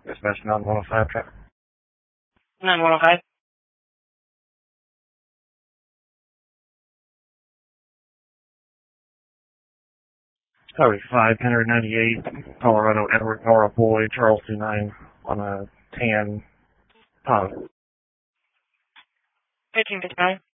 Dispatch 9105 traffic. 9105. Sorry, 598, Colorado, Edward, Nora Boy, Charles 29, on a tan Tahoe. 1559.